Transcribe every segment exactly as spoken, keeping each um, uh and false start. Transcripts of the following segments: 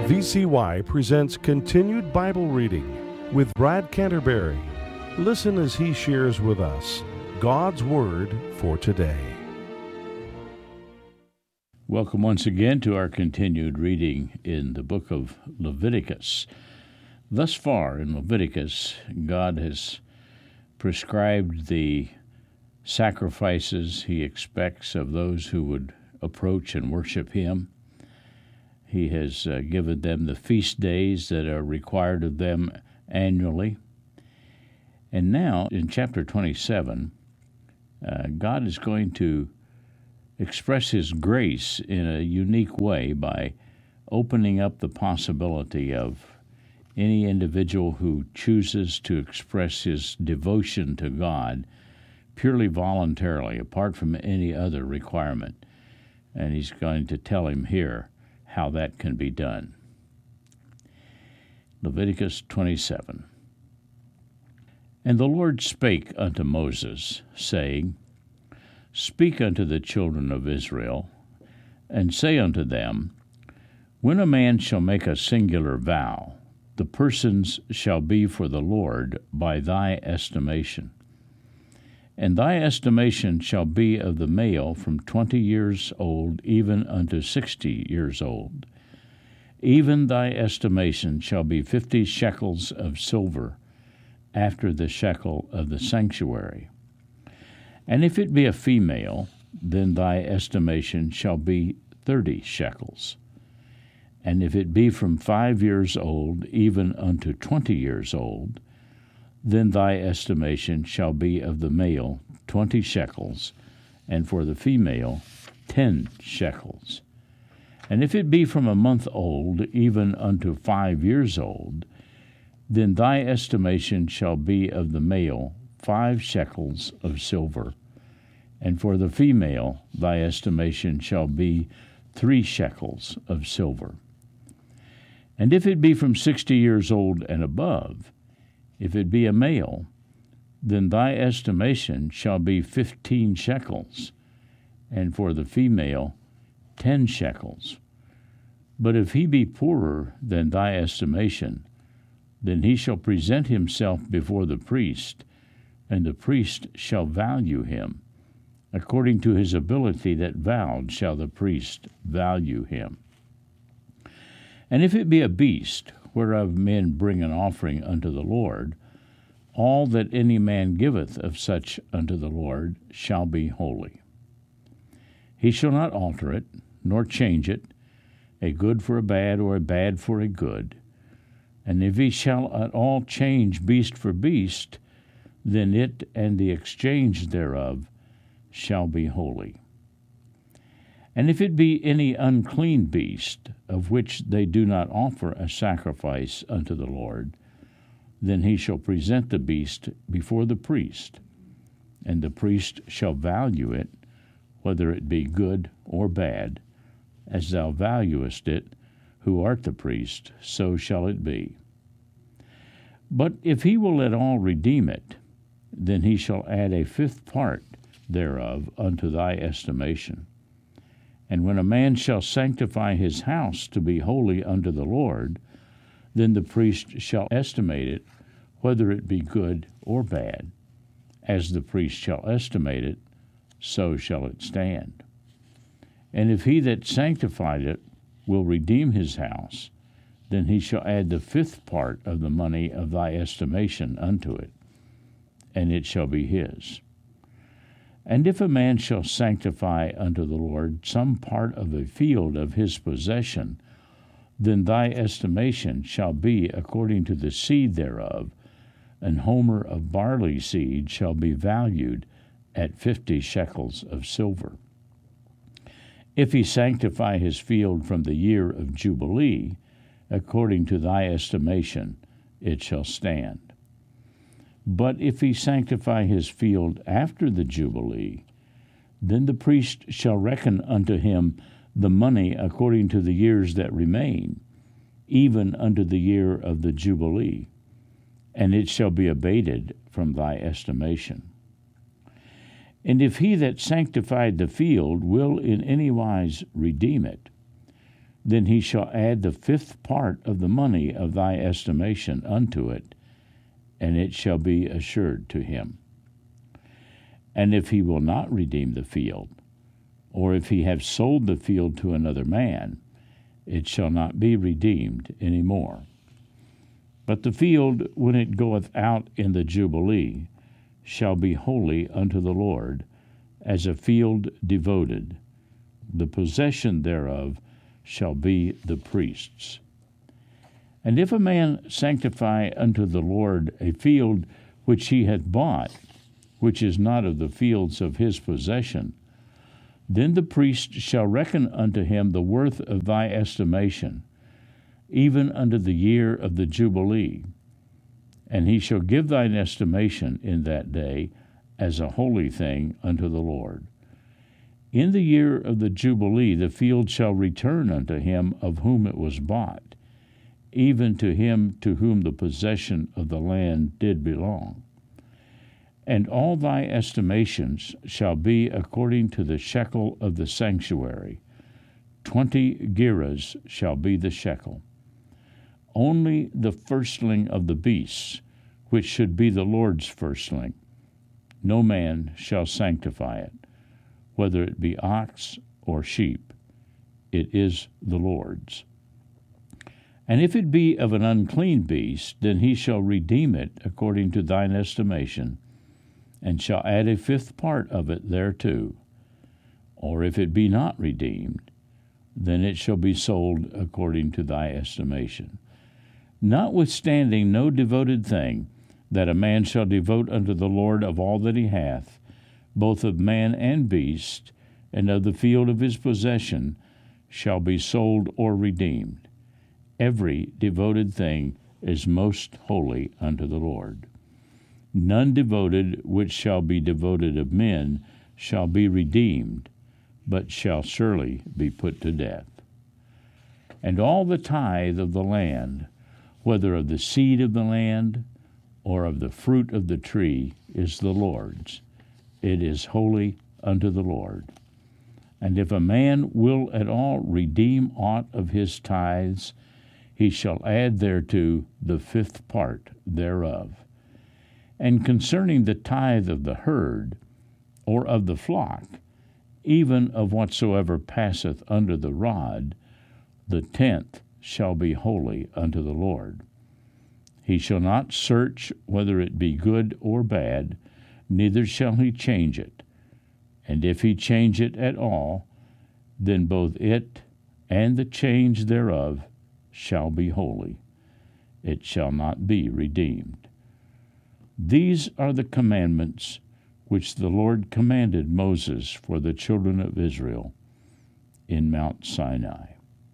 V C Y presents Continued Bible Reading with Brad Canterbury. Listen as he shares with us God's Word for today. Welcome once again to our continued reading in the book of Leviticus. Thus far in Leviticus, God has prescribed the sacrifices he expects of those who would approach and worship him. He has uh, given them the feast days that are required of them annually. And now, in chapter twenty-seven, uh, God is going to express his grace in a unique way by opening up the possibility of any individual who chooses to express his devotion to God purely voluntarily, apart from any other requirement. And he's going to tell him here how that can be done. Leviticus twenty-seven. And the Lord spake unto Moses, saying, Speak unto the children of Israel, and say unto them, When a man shall make a singular vow, the persons shall be for the Lord by thy estimation. And thy estimation shall be of the male from twenty years old even unto sixty years old. Even thy estimation shall be fifty shekels of silver, after the shekel of the sanctuary. And if it be a female, then thy estimation shall be thirty shekels. And if it be from five years old even unto twenty years old, then thy estimation shall be of the male twenty shekels, and for the female ten shekels. And if it be from a month old even unto five years old, then thy estimation shall be of the male five shekels of silver, and for the female thy estimation shall be three shekels of silver. And if it be from sixty years old and above, if it be a male, then thy estimation shall be fifteen shekels, and for the female ten shekels. But if he be poorer than thy estimation, then he shall present himself before the priest, and the priest shall value him. According to his ability that vowed shall the priest value him. And if it be a beast, whereof men bring an offering unto the Lord, all that any man giveth of such unto the Lord shall be holy. He shall not alter it, nor change it, a good for a bad, or a bad for a good. And if he shall at all change beast for beast, then it and the exchange thereof shall be holy. And if it be any unclean beast, of which they do not offer a sacrifice unto the Lord, then he shall present the beast before the priest, and the priest shall value it, whether it be good or bad, as thou valuest it, who art the priest, so shall it be. But if he will at all redeem it, then he shall add a fifth part thereof unto thy estimation. And when a man shall sanctify his house to be holy unto the Lord, then the priest shall estimate it, whether it be good or bad. As the priest shall estimate it, so shall it stand. And if he that sanctified it will redeem his house, then he shall add the fifth part of the money of thy estimation unto it, and it shall be his. And if a man shall sanctify unto the Lord some part of a field of his possession, then thy estimation shall be according to the seed thereof. An homer of barley seed shall be valued at fifty shekels of silver. If he sanctify his field from the year of Jubilee, according to thy estimation, it shall stand. But if he sanctify his field after the Jubilee, then the priest shall reckon unto him the money according to the years that remain, even unto the year of the Jubilee, and it shall be abated from thy estimation. And if he that sanctified the field will in any wise redeem it, then he shall add the fifth part of the money of thy estimation unto it, and it shall be assured to him. And if he will not redeem the field, or if he have sold the field to another man, it shall not be redeemed any more. But the field, when it goeth out in the Jubilee, shall be holy unto the Lord, as a field devoted. The possession thereof shall be the priest's. And if a man sanctify unto the Lord a field which he hath bought, which is not of the fields of his possession, then the priest shall reckon unto him the worth of thy estimation, even unto the year of the Jubilee. And he shall give thine estimation in that day as a holy thing unto the Lord. In the year of the Jubilee the field shall return unto him of whom it was bought, even to him to whom the possession of the land did belong. And all thy estimations shall be according to the shekel of the sanctuary. Twenty gerahs shall be the shekel. Only the firstling of the beasts, which should be the Lord's firstling, no man shall sanctify it, whether it be ox or sheep. It is the Lord's. And if it be of an unclean beast, then he shall redeem it according to thine estimation, and shall add a fifth part of it thereto. Or if it be not redeemed, then it shall be sold according to thy estimation. Notwithstanding no devoted thing that a man shall devote unto the Lord of all that he hath, both of man and beast, and of the field of his possession, shall be sold or redeemed. Every devoted thing is most holy unto the Lord. None devoted which shall be devoted of men shall be redeemed, but shall surely be put to death. And all the tithe of the land, whether of the seed of the land or of the fruit of the tree, is the Lord's. It is holy unto the Lord. And if a man will at all redeem aught of his tithes, he shall add thereto the fifth part thereof. And concerning the tithe of the herd, or of the flock, even of whatsoever passeth under the rod, the tenth shall be holy unto the Lord. He shall not search whether it be good or bad, neither shall he change it. And if he change it at all, then both it and the change thereof shall be holy. It shall not be redeemed. These are the commandments which the Lord commanded Moses for the children of Israel in Mount Sinai.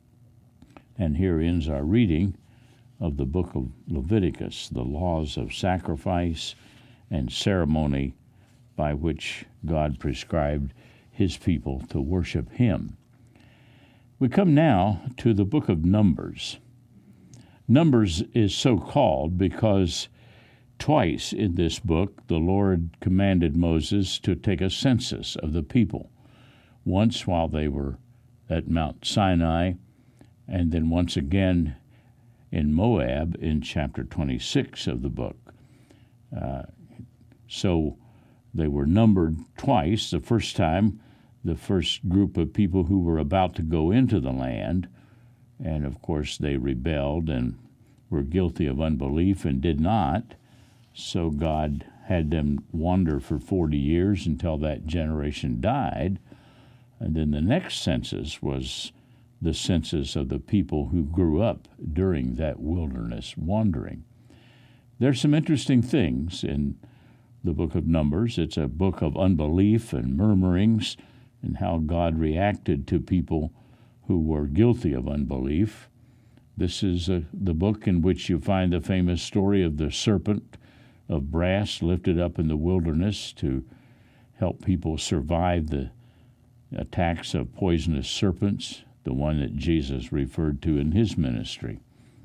And here ends our reading of the book of Leviticus, the laws of sacrifice and ceremony by which God prescribed his people to worship him. We come now to the book of Numbers. Numbers is so called because twice in this book the Lord commanded Moses to take a census of the people, once while they were at Mount Sinai, and then once again in Moab in chapter twenty-six of the book. Uh, so they were numbered twice. The first time, the first group of people who were about to go into the land, and of course they rebelled and were guilty of unbelief and did not. So God had them wander for forty years until that generation died. And then the next census was the census of the people who grew up during that wilderness wandering. There's some interesting things in the book of Numbers. It's a book of unbelief and murmurings and how God reacted to people who were guilty of unbelief. This is a, the book in which you find the famous story of the serpent of brass lifted up in the wilderness to help people survive the attacks of poisonous serpents, the one that Jesus referred to in his ministry.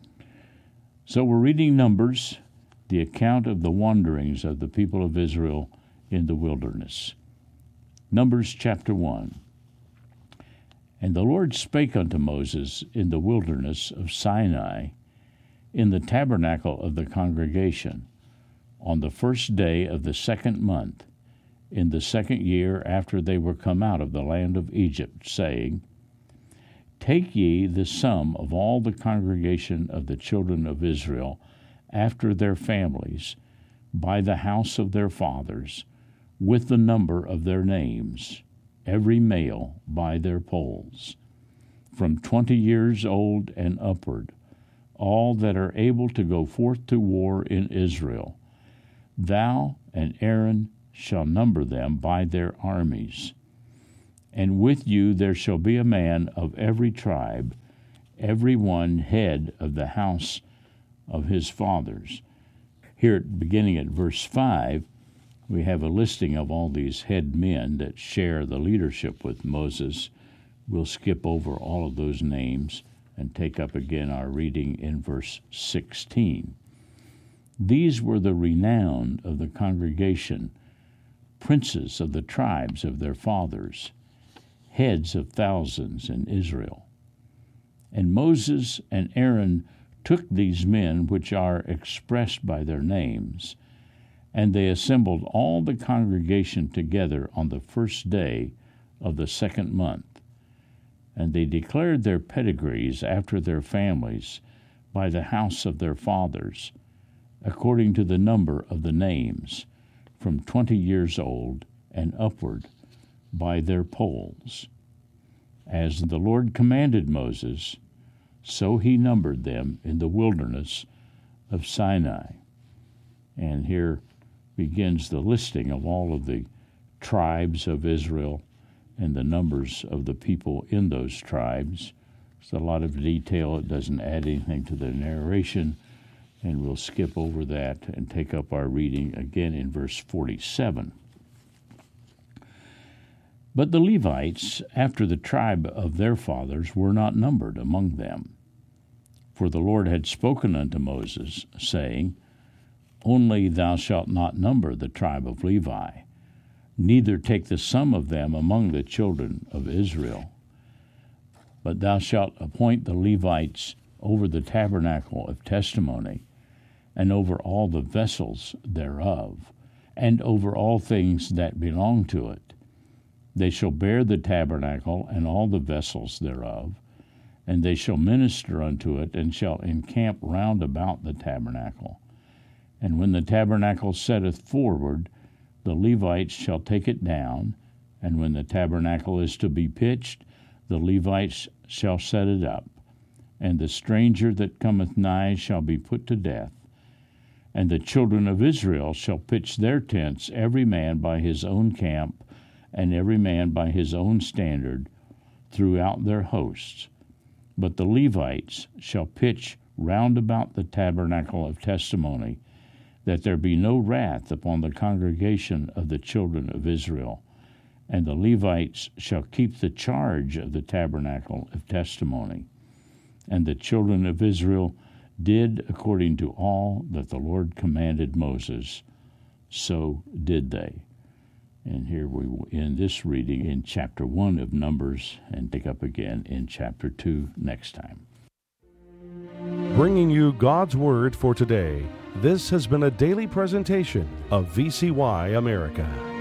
So we're reading Numbers, the account of the wanderings of the people of Israel in the wilderness. Numbers chapter one. And the Lord spake unto Moses in the wilderness of Sinai, in the tabernacle of the congregation, on the first day of the second month, in the second year after they were come out of the land of Egypt, saying, Take ye the sum of all the congregation of the children of Israel after their families, by the house of their fathers, with the number of their names, every male by their polls, from twenty years old and upward, all that are able to go forth to war in Israel. Thou and Aaron shall number them by their armies. And with you there shall be a man of every tribe, every one head of the house of his fathers. Here, beginning at verse five, we have a listing of all these head men that share the leadership with Moses. We'll skip over all of those names and take up again our reading in verse sixteen. These were the renowned of the congregation, princes of the tribes of their fathers, heads of thousands in Israel. And Moses and Aaron took these men which are expressed by their names, and they assembled all the congregation together on the first day of the second month. And they declared their pedigrees after their families by the house of their fathers, according to the number of the names, from twenty years old and upward, by their polls. As the Lord commanded Moses, so he numbered them in the wilderness of Sinai. And here begins the listing of all of the tribes of Israel and the numbers of the people in those tribes. It's a lot of detail. It doesn't add anything to the narration, and we'll skip over that and take up our reading again in verse forty-seven. But the Levites, after the tribe of their fathers, were not numbered among them. For the Lord had spoken unto Moses, saying, Only thou shalt not number the tribe of Levi, neither take the sum of them among the children of Israel. But thou shalt appoint the Levites over the tabernacle of testimony, and over all the vessels thereof, and over all things that belong to it. They shall bear the tabernacle and all the vessels thereof, and they shall minister unto it, and shall encamp round about the tabernacle. And when the tabernacle setteth forward, the Levites shall take it down, and when the tabernacle is to be pitched, the Levites shall set it up. And the stranger that cometh nigh shall be put to death. And the children of Israel shall pitch their tents, every man by his own camp, and every man by his own standard, throughout their hosts. But the Levites shall pitch round about the tabernacle of testimony, that there be no wrath upon the congregation of the children of Israel. And the Levites shall keep the charge of the tabernacle of testimony. And the children of Israel did according to all that the Lord commanded Moses, so did they. And here we will end this reading in chapter one of Numbers and pick up again in chapter two next time. Bringing you God's Word for today, this has been a daily presentation of V C Y America.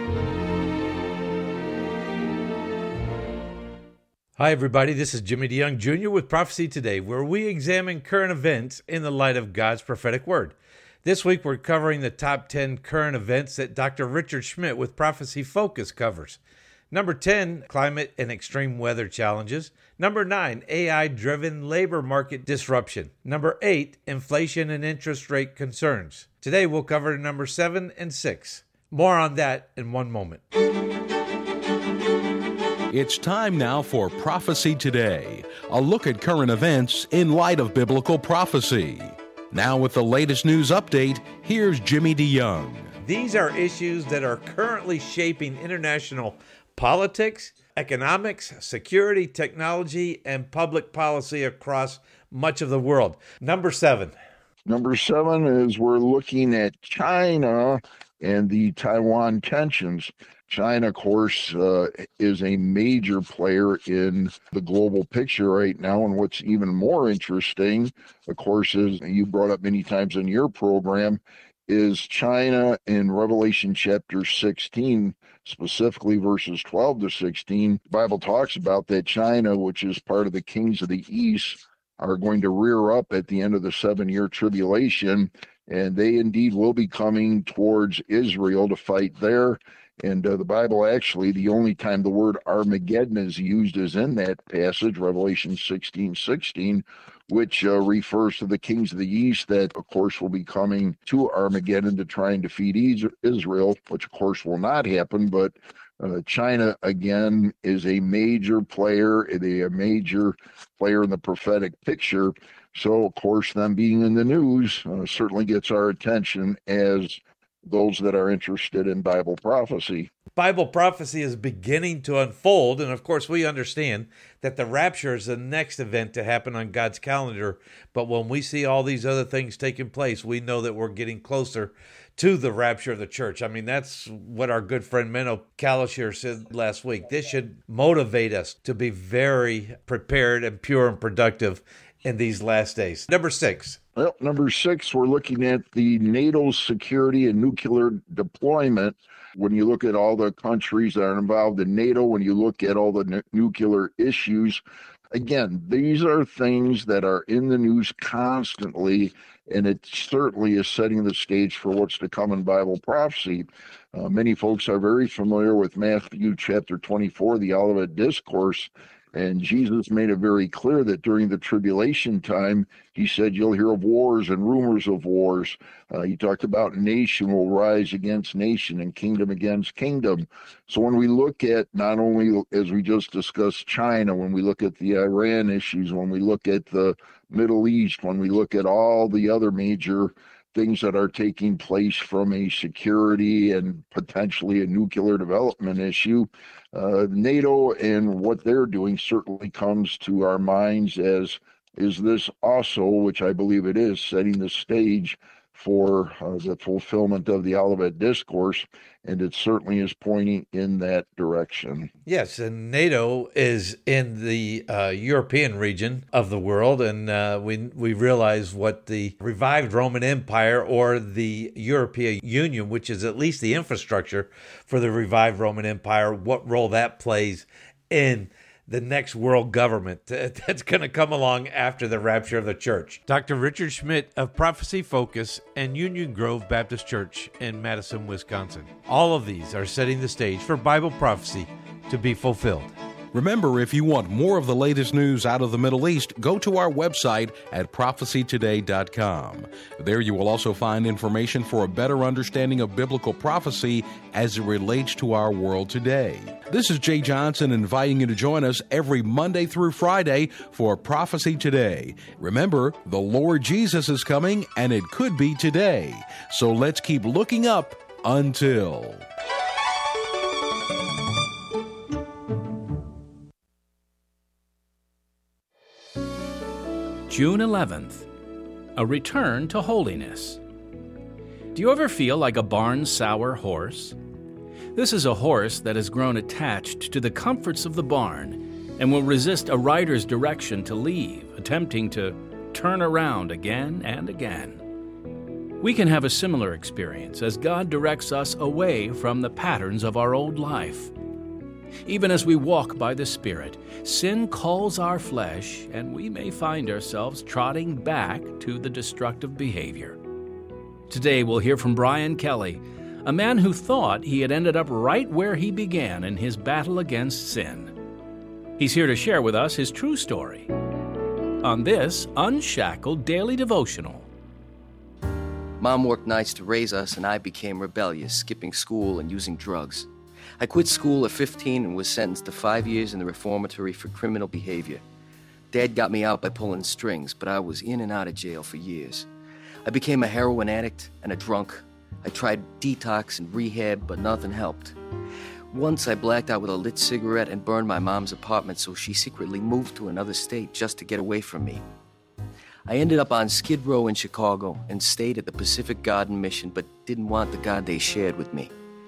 Hi, everybody. This is Jimmy DeYoung Junior with Prophecy Today, where we examine current events in the light of God's prophetic word. This week, we're covering the top ten current events that Doctor Richard Schmidt with Prophecy Focus covers. Number ten, climate and extreme weather challenges. Number nine, A I-driven labor market disruption. Number eight, inflation and interest rate concerns. Today, we'll cover number seven and six. More on that in one moment. It's time now for Prophecy Today, a look at current events in light of biblical prophecy. Now with the latest news update, here's Jimmy DeYoung. These are issues that are currently shaping international politics, economics, security, technology, and public policy across much of the world. Number seven. Number seven is we're looking at China and the Taiwan tensions. China, of course, uh, is a major player in the global picture right now. And what's even more interesting, of course, is you brought up many times in your program, is China in Revelation chapter sixteen, specifically verses twelve to sixteen. The Bible talks about that China, which is part of the kings of the east, are going to rear up at the end of the seven-year tribulation, and they indeed will be coming towards Israel to fight there. And uh, the Bible actually, the only time the word Armageddon is used is in that passage, Revelation sixteen sixteen, which uh, refers to the kings of the east that, of course, will be coming to Armageddon to try and defeat Israel, which, of course, will not happen. But uh, China, again, is a major player, a major player in the prophetic picture. So, of course, them being in the news uh, certainly gets our attention as those that are interested in Bible prophecy. Bible prophecy is beginning to unfold, and of course we understand that the rapture is the next event to happen on God's calendar, but when we see all these other things taking place, we know that we're getting closer to the rapture of the church. I mean, that's what our good friend Menno Kalisher said last week. This should motivate us to be very prepared and pure and productive in these last days. Number six. Well, number six, we're looking at the NATO's security and nuclear deployment. When you look at all the countries that are involved in NATO, when you look at all the n- nuclear issues, again, these are things that are in the news constantly, and it certainly is setting the stage for what's to come in Bible prophecy. Uh, many folks are very familiar with Matthew chapter twenty-four, the Olivet Discourse. And Jesus made it very clear that during the tribulation time, he said, you'll hear of wars and rumors of wars. Uh, he talked about nation will rise against nation and kingdom against kingdom. So when we look at not only, as we just discussed, China, when we look at the Iran issues, when we look at the Middle East, when we look at all the other major things that are taking place from a security and potentially a nuclear development issue, uh, NATO and what they're doing certainly comes to our minds as, is this also, which I believe it is, setting the stage for uh, the fulfillment of the Olivet Discourse, and it certainly is pointing in that direction. Yes, and NATO is in the uh, European region of the world, and uh, we we realize what the revived Roman Empire or the European Union, which is at least the infrastructure for the revived Roman Empire, what role that plays in the next world government that's going to come along after the rapture of the church. Doctor Richard Schmidt of Prophecy Focus and Union Grove Baptist Church in Madison, Wisconsin. All of these are setting the stage for Bible prophecy to be fulfilled. Remember, if you want more of the latest news out of the Middle East, go to our website at prophecy today dot com. There you will also find information for a better understanding of biblical prophecy as it relates to our world today. This is Jay Johnson inviting you to join us every Monday through Friday for Prophecy Today. Remember, the Lord Jesus is coming, and it could be today. So let's keep looking up until... June eleventh, a return to holiness. Do you ever feel like a barn-sour horse? This is a horse that has grown attached to the comforts of the barn and will resist a rider's direction to leave, attempting to turn around again and again. We can have a similar experience as God directs us away from the patterns of our old life. Even as we walk by the Spirit, sin calls our flesh, and we may find ourselves trotting back to the destructive behavior. Today we'll hear from Brian Kelly, a man who thought he had ended up right where he began in his battle against sin. He's here to share with us his true story on this Unshackled Daily Devotional. Mom worked nights to raise us, and I became rebellious, skipping school and using drugs. I quit school at fifteen and was sentenced to five years in the reformatory for criminal behavior. Dad got me out by pulling strings, but I was in and out of jail for years. I became a heroin addict and a drunk. I tried detox and rehab, but nothing helped. Once I blacked out with a lit cigarette and burned my mom's apartment, so she secretly moved to another state just to get away from me. I ended up on Skid Row in Chicago and stayed at the Pacific Garden Mission, but didn't want the God they shared with me.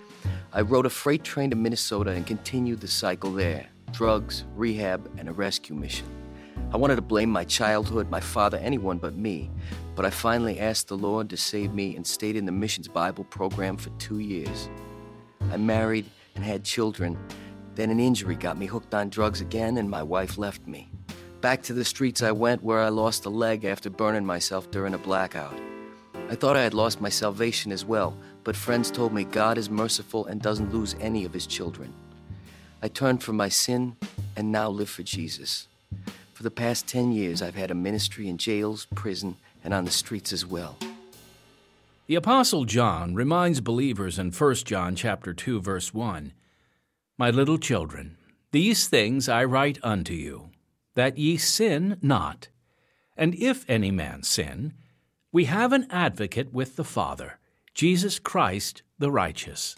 I rode a freight train to Minnesota and continued the cycle there. Drugs, rehab, and a rescue mission. I wanted to blame my childhood, my father, anyone but me, but I finally asked the Lord to save me and stayed in the Missions Bible program for two years. I married and had children. Then an injury got me hooked on drugs again, and my wife left me. Back to the streets I went, where I lost a leg after burning myself during a blackout. I thought I had lost my salvation as well, but friends told me God is merciful and doesn't lose any of his children. I turned from my sin and now live for Jesus. For the past ten years, I've had a ministry in jails, prison, and on the streets as well. The Apostle John reminds believers in First John chapter two, verse one, "My little children, these things I write unto you, that ye sin not. And if any man sin, we have an advocate with the Father, Jesus Christ the righteous."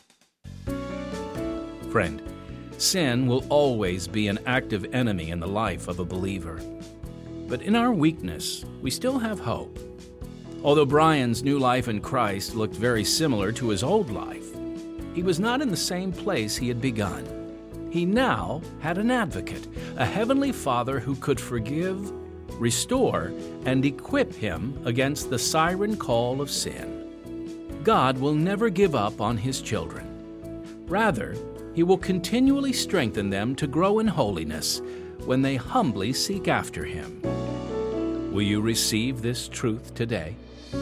Friend, sin will always be an active enemy in the life of a believer. But in our weakness, we still have hope. Although Brian's new life in Christ looked very similar to his old life, he was not in the same place he had begun. He now had an advocate, a heavenly Father who could forgive, restore, and equip him against the siren call of sin. God will never give up on his children. Rather, he will continually strengthen them to grow in holiness when they humbly seek after him. Will you receive this truth today?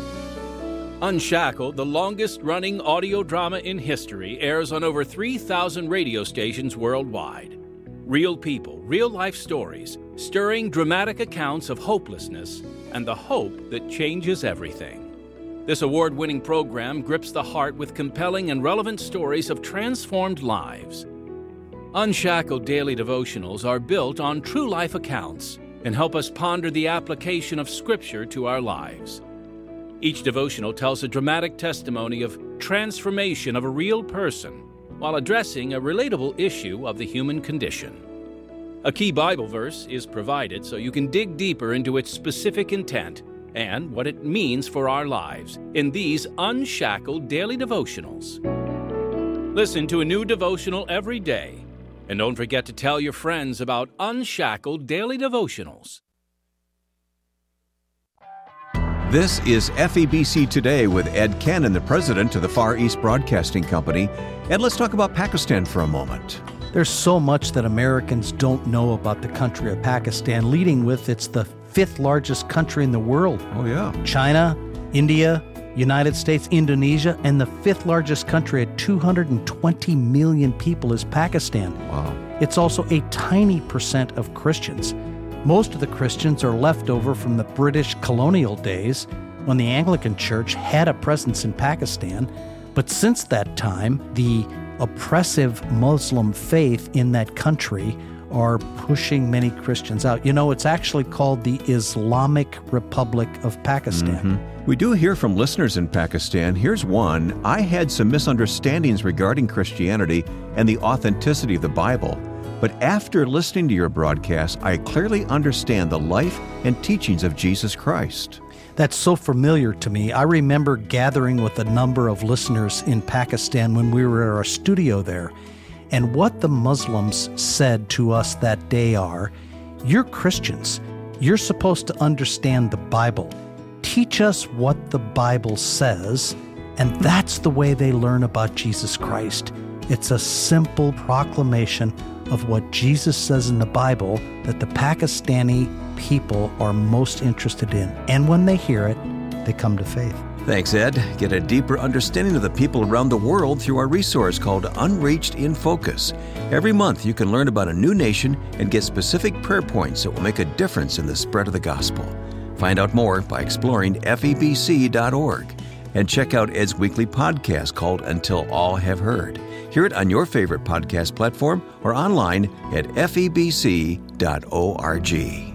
Unshackled, the longest-running audio drama in history, airs on over three thousand radio stations worldwide. Real people, real-life stories, stirring dramatic accounts of hopelessness and the hope that changes everything. This award-winning program grips the heart with compelling and relevant stories of transformed lives. Unshackled daily devotionals are built on true life accounts and help us ponder the application of Scripture to our lives. Each devotional tells a dramatic testimony of transformation of a real person while addressing a relatable issue of the human condition. A key Bible verse is provided so you can dig deeper into its specific intent and what it means for our lives in these unshackled daily devotionals. Listen to a new devotional every day, and don't forget to tell your friends about Unshackled Daily Devotionals. This is F E B C Today with Ed Cannon, the president of the Far East Broadcasting Company. And let's talk about Pakistan for a moment. There's so much that Americans don't know about the country of Pakistan, leading with it's the fifth largest country in the world. Oh, yeah. China, India, United States, Indonesia, and the fifth largest country at two hundred twenty million people is Pakistan. Wow. It's also a tiny percent of Christians. Most of the Christians are left over from the British colonial days when the Anglican Church had a presence in Pakistan. But since that time, the oppressive Muslim faith in that country are pushing many Christians out. You know, it's actually called the Islamic Republic of Pakistan. Mm-hmm. We do hear from listeners in Pakistan. Here's one. I had some misunderstandings regarding Christianity and the authenticity of the Bible. But after listening to your broadcast, I clearly understand the life and teachings of Jesus Christ. That's so familiar to me. I remember gathering with a number of listeners in Pakistan when we were at our studio there. And what the Muslims said to us that day are, "You're Christians. You're supposed to understand the Bible. Teach us what the Bible says." And that's the way they learn about Jesus Christ. It's a simple proclamation of what Jesus says in the Bible that the Pakistani people are most interested in. And when they hear it, they come to faith. Thanks, Ed. Get a deeper understanding of the people around the world through our resource called Unreached in Focus. Every month, you can learn about a new nation and get specific prayer points that will make a difference in the spread of the gospel. Find out more by exploring F E B C dot org. And check out Ed's weekly podcast called Until All Have Heard. Hear it on your favorite podcast platform or online at F E B C dot org.